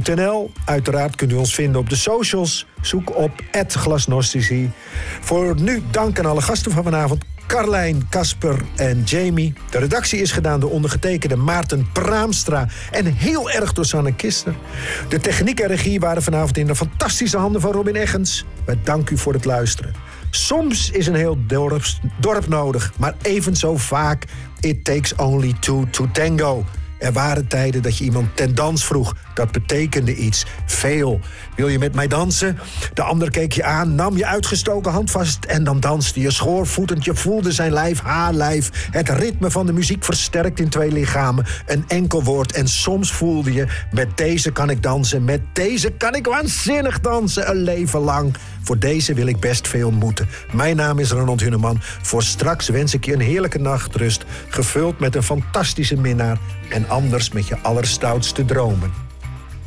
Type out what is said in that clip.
glasnostici.nl. Uiteraard kunt u ons vinden op de socials. Zoek op @glasnostici. Voor nu dank aan alle gasten van vanavond. Carlijn, Casper en Jamie. De redactie is gedaan door ondergetekende Maarten Praamstra en heel erg door Sanne Kister. De techniek en regie waren vanavond in de fantastische handen van Robin Eggens. Wij danken u voor het luisteren. Soms is een heel dorp nodig, maar even zo vaak it takes only two to tango. Er waren tijden dat je iemand ten dans vroeg. Dat betekende iets. Veel. Wil je met mij dansen? De ander keek je aan, nam je uitgestoken hand vast en dan danste je schoorvoetend. Je voelde zijn lijf, haar lijf. Het ritme van de muziek versterkt in twee lichamen. Een enkel woord en soms voelde je, met deze kan ik dansen. Met deze kan ik waanzinnig dansen, een leven lang. Voor deze wil ik best veel moeten. Mijn naam is Ronald Hunneman. Voor straks wens ik je een heerlijke nachtrust, gevuld met een fantastische minnaar en anders met je allerstoutste dromen.